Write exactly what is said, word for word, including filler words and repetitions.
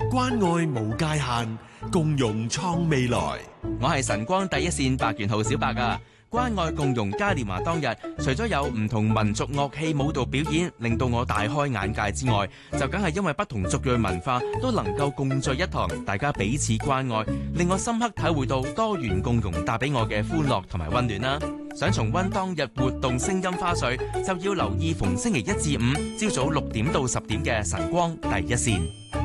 關愛無界限，共融創未來。 我係晨光第一線白元號小白啊！關愛共融嘉年華當日，除咗有唔同民族樂器舞蹈表演，令到我大開眼界之外，就梗係因為不同族裔文化都能夠共聚一堂，大家彼此關愛，令我深刻體會到多元共融帶俾我嘅歡樂同埋溫暖啦！想重溫當日活動聲音花絮，就要留意逢星期一至五朝早六點到十點嘅晨光第一線。